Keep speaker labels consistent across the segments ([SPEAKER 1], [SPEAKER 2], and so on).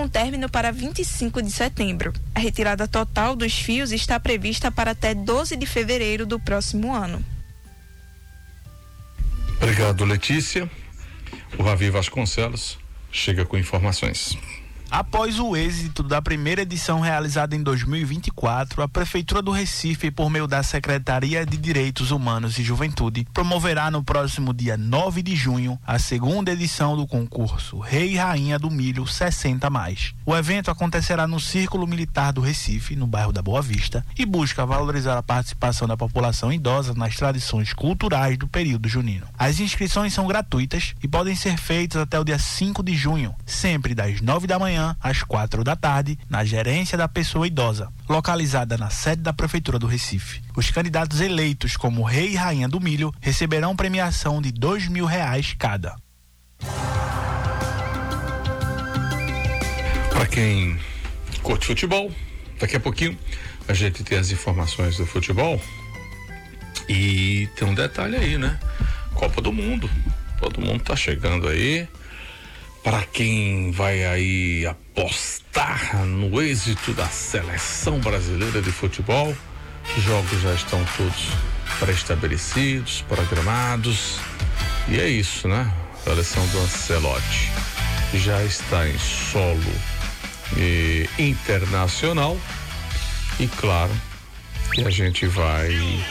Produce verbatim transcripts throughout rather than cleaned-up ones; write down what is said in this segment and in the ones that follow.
[SPEAKER 1] com término para vinte e cinco de setembro. A retirada total dos fios está prevista para até doze de fevereiro do próximo ano.
[SPEAKER 2] Obrigado, Letícia. O Ravi Vasconcelos chega com informações.
[SPEAKER 3] Após o êxito da primeira edição realizada em dois mil e vinte e quatro, a Prefeitura do Recife, por meio da Secretaria de Direitos Humanos e Juventude, promoverá no próximo dia nove de junho a segunda edição do concurso Rei e Rainha do Milho sessenta mais. O evento acontecerá no Círculo Militar do Recife, no bairro da Boa Vista, e busca valorizar a participação da população idosa nas tradições culturais do período junino. As inscrições são gratuitas e podem ser feitas até o dia cinco de junho, sempre das nove da manhã às quatro da tarde, na gerência da pessoa idosa, localizada na sede da Prefeitura do Recife. Os candidatos eleitos como Rei e Rainha do Milho receberão premiação de dois mil reais cada.
[SPEAKER 2] Para quem curte futebol, daqui a pouquinho a gente tem as informações do futebol e tem um detalhe aí, né? Copa do Mundo, todo mundo tá chegando aí. Para quem vai aí apostar no êxito da seleção brasileira de futebol, os jogos já estão todos pré-estabelecidos, programados, e é isso, né? A seleção do Ancelotti já está em solo eh, internacional e claro que a gente vai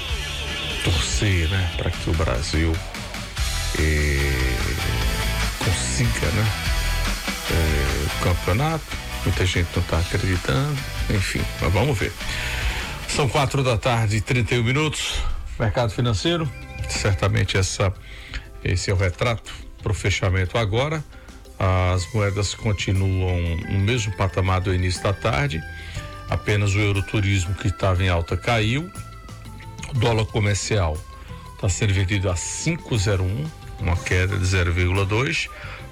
[SPEAKER 2] torcer, né? Para que o Brasil eh, consiga, né? É, o campeonato, muita gente não está acreditando, enfim, mas vamos ver. São quatro da tarde e trinta e um minutos. Mercado financeiro, certamente essa, esse é o retrato para o fechamento agora. As moedas continuam no mesmo patamar do início da tarde, apenas o Euroturismo, que estava em alta, caiu. O dólar comercial está sendo vendido a cinco vírgula zero um, uma queda de zero vírgula dois.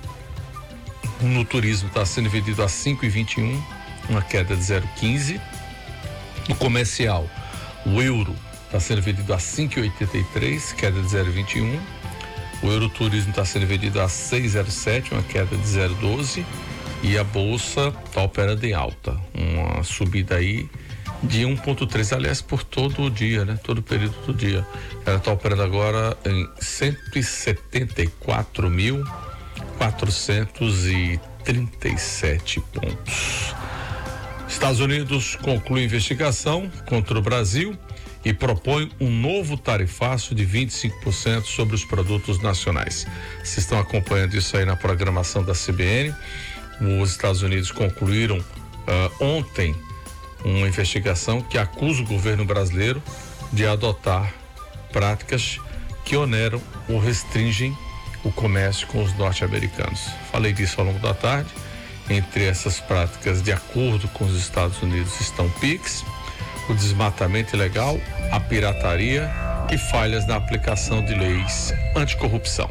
[SPEAKER 2] No turismo está sendo vendido a cinco vírgula vinte e um, uma queda de zero vírgula quinze. No comercial, o euro está sendo vendido a cinco vírgula oitenta e três, queda de zero vírgula vinte e um. O Euroturismo está sendo vendido a seis vírgula zero sete, uma queda de zero vírgula doze. E a bolsa está operando em alta, uma subida aí de um vírgula três, aliás, por todo o dia, né? Todo o período do dia. Ela está operando agora em cento e setenta e quatro mil quatrocentos e trinta e sete pontos. Estados Unidos conclui investigação contra o Brasil e propõe um novo tarifaço de vinte e cinco por cento sobre os produtos nacionais. Vocês estão acompanhando isso aí na programação da C B N. Os Estados Unidos concluíram uh, ontem uma investigação que acusa o governo brasileiro de adotar práticas que oneram ou restringem o comércio com os norte-americanos. Falei disso ao longo da tarde. Entre essas práticas, de acordo com os Estados Unidos, estão Pix, o desmatamento ilegal, a pirataria e falhas na aplicação de leis anticorrupção.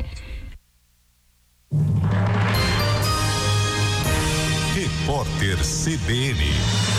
[SPEAKER 4] Repórter C B N.